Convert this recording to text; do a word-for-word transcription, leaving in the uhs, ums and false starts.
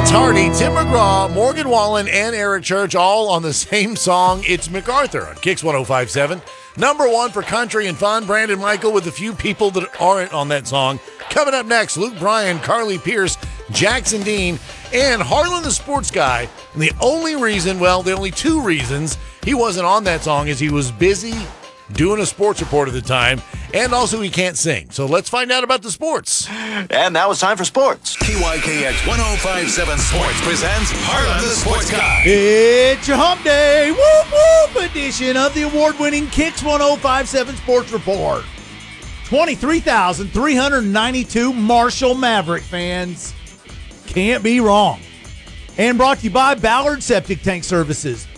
Matt's Hardy, Tim McGraw, Morgan Wallen, and Eric Church all on the same song. It's MacArthur on Kicks one oh five point seven. Number one for country and fun. Brandon Michael with a few people that aren't on that song. Coming up next, Luke Bryan, Carly Pierce, Jackson Dean, and Harlan the Sports Guy. And the only reason, well, the only two reasons he wasn't on that song is he was busy doing a sports report at the time, and also he can't sing. So let's find out about the sports. And now it's time for sports. K Y K X one oh five point seven Sports presents Harlan the Sports Guy. It's your hump day, whoop whoop edition of the award-winning Kicks one oh five point seven Sports Report. twenty-three thousand three hundred ninety-two Marshall Maverick fans. Can't be wrong. And brought to you by Ballard Septic Tank Services.